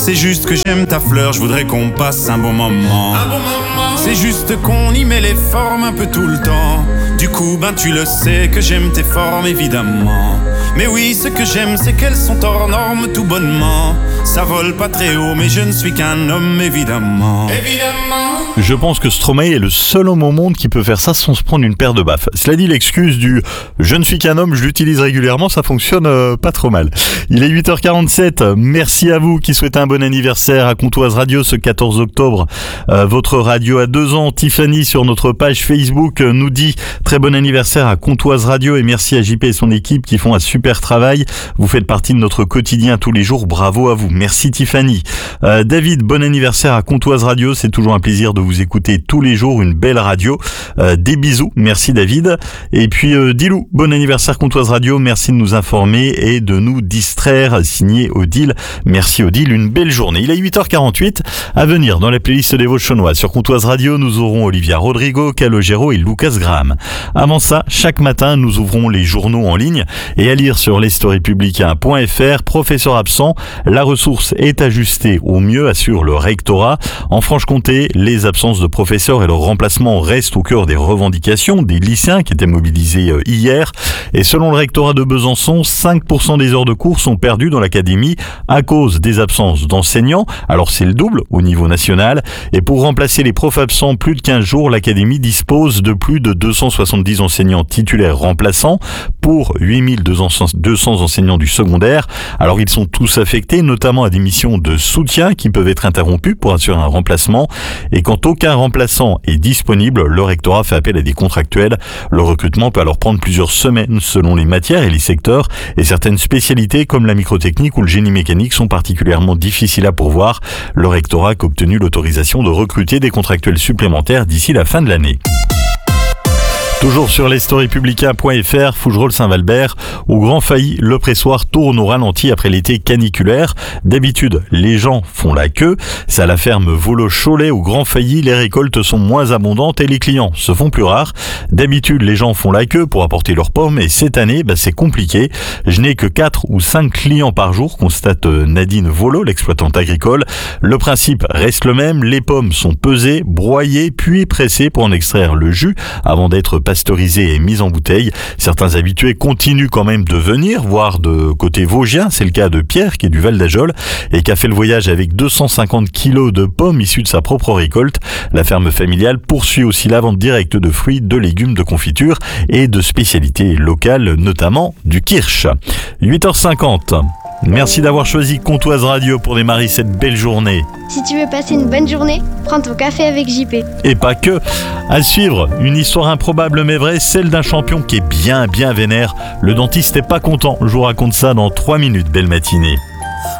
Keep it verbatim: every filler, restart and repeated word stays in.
C'est juste que j'aime ta fleur, je voudrais qu'on passe un bon moment. Un bon moment. C'est juste qu'on y met les formes un peu tout le temps. Du coup, ben tu le sais que j'aime tes formes évidemment. Mais oui, ce que j'aime, c'est qu'elles sont hors normes tout bonnement. Ça vole pas très haut, mais je ne suis qu'un homme évidemment. Évidemment. Je pense que Stromae est le seul homme au monde qui peut faire ça sans se prendre une paire de baffes. Cela dit, l'excuse du « je ne suis qu'un homme, je l'utilise régulièrement », ça fonctionne euh, pas trop mal. Il est huit heures quarante-sept, merci à vous qui souhaitez un bon anniversaire à Comtoise Radio ce quatorze octobre. Euh, votre radio a deux ans. Tiffany sur notre page Facebook nous dit « très bon anniversaire à Comtoise Radio et merci à J P et son équipe qui font un super travail. Vous faites partie de notre quotidien tous les jours, bravo à vous. » Merci Tiffany. Euh, David, bon anniversaire à Comtoise Radio, c'est toujours un plaisir de vous écouter tous les jours, une belle radio. Euh, des bisous, merci David. Et puis euh, Dilou, bon anniversaire Comtoise Radio, merci de nous informer et de nous distraire, signé Odile. Merci Odile, une belle journée. Il est huit heures quarante-huit, à venir dans la playlist des Vauchonnois. Sur Comtoise Radio, nous aurons Olivia Rodrigo, Calogero et Lucas Graham. Avant ça, chaque matin, nous ouvrons les journaux en ligne et à lire sur l'estorypublicain point f r, professeur absent, la ressource est ajustée au mieux, assure le rectorat. En Franche-Comté, les absences de professeurs et leur remplacement restent au cœur des revendications des lycéens qui étaient mobilisés hier. Et selon le rectorat de Besançon, cinq pour cent des heures de cours sont perdues dans l'académie à cause des absences d'enseignants. Alors c'est le double au niveau national. Et pour remplacer les profs absents plus de quinze jours, l'académie dispose de plus de deux cent soixante-dix enseignants titulaires remplaçants pour huit mille deux cents enseignants du secondaire. Alors ils sont tous affectés, notamment à des missions de soutien qui peuvent être interrompues pour assurer un remplacement. Et quand aucun remplaçant est disponible, le rectorat fait appel à des contractuels. Le recrutement peut alors prendre plusieurs semaines selon les matières et les secteurs. Et certaines spécialités comme la microtechnique ou le génie mécanique sont particulièrement difficiles à pourvoir. Le rectorat a obtenu l'autorisation de recruter des contractuels supplémentaires d'ici la fin de l'année. Toujours sur l'estorypublicain point f r, Fougerolles-Saint-Valbert, au Grand Failly, le pressoir tourne au ralenti après l'été caniculaire. D'habitude, les gens font la queue. C'est à la ferme Volo-Cholet, au Grand Failly, les récoltes sont moins abondantes et les clients se font plus rares. D'habitude, les gens font la queue pour apporter leurs pommes et cette année, bah, c'est compliqué. Je n'ai que quatre ou cinq clients par jour, constate Nadine Volo, l'exploitante agricole. Le principe reste le même, les pommes sont pesées, broyées, puis pressées pour en extraire le jus avant d'être pasteurisées et mises en bouteille. Certains habitués continuent quand même de venir, voire de côté vosgien. C'est le cas de Pierre qui est du Val d'Ajol et qui a fait le voyage avec deux cent cinquante kilos de pommes issues de sa propre récolte. La ferme familiale poursuit aussi la vente directe de fruits, de légumes, de confitures et de spécialités locales, notamment du kirsch. huit heures cinquante. Merci d'avoir choisi Comtoise Radio pour démarrer cette belle journée. Si tu veux passer une bonne journée, prends ton café avec J P. Et pas que. À suivre, une histoire improbable mais vraie, celle d'un champion qui est bien bien vénère. Le dentiste est pas content. Je vous raconte ça dans trois minutes. Belle matinée.